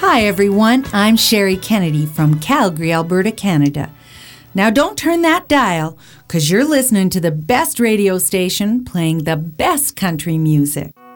Hi everyone, I'm Sherry Kennedy from Calgary, Alberta, Canada. Now don't turn that dial, 'cause you're listening to the best radio station playing the best country music.